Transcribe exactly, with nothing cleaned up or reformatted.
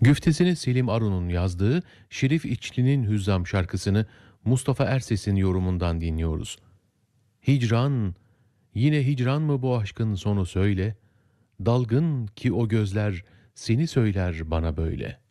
Güftesini Selim Arun'un yazdığı Şerif İçli'nin Hüzzam şarkısını Mustafa Erses'in yorumundan dinliyoruz. Hicran, yine hicran mı bu aşkın sonu söyle, dalgın ki o gözler seni söyler bana böyle.